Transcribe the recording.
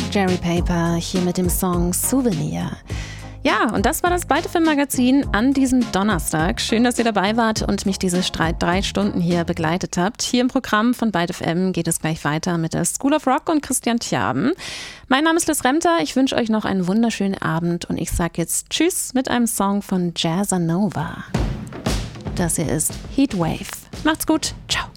Jerry Paper hier mit dem Song Souvenir. Ja, und das war das Byte FM Magazin an diesem Donnerstag. Schön, dass ihr dabei wart und mich diese 3 Stunden hier begleitet habt. Hier im Programm von Byte FM geht es gleich weiter mit der School of Rock und Christian Tjaben. Mein Name ist Liz Remter. Ich wünsche euch noch einen wunderschönen Abend und ich sage jetzt Tschüss mit einem Song von Jazzanova. Das hier ist Heatwave. Macht's gut. Ciao.